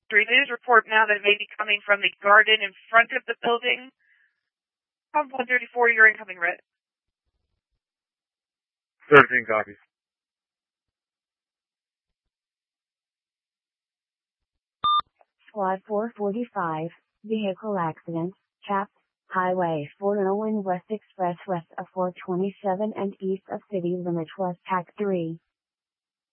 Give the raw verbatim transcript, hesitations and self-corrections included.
Three news report now that it may be coming from the garden in front of the building. Pump one thirty-four, you're incoming, Red. thirteen copies. Squad four forty-five, vehicle accident, Chaps, Highway four oh one West Express west of four twenty-seven and east of city limit was T A C three.